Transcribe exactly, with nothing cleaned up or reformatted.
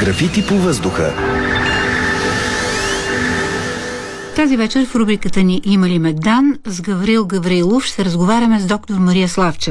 Графити по въздуха. Тази вечер в рубриката ни "Има ли Мегдан" с Гаврил Гаврилов ще разговаряме с доктор Мария Славчева.